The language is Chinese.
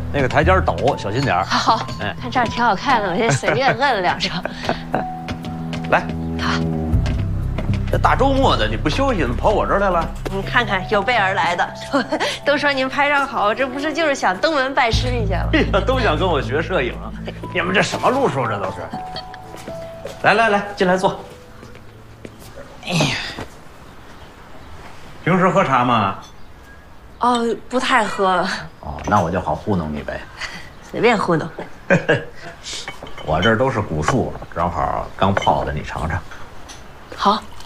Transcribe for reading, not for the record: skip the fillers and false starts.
那个台阶陡，小心点儿。 好，看这儿挺好看的，我先随便摁两声。 来， 好。 这大周末的你不休息，怎么跑我这儿来了？ 你看看，有备而来的。都说您拍照好，这不是就是想登门拜师一下吗？ 哎呀，都想跟我学摄影。你们这什么路数？这都是。来来来，进来坐。哎呀，平时喝茶吗？ 哦，不太喝。 哦，那我就好糊弄你呗。 随便糊弄。 我这儿都是古树，正好刚泡的，你尝尝。 好。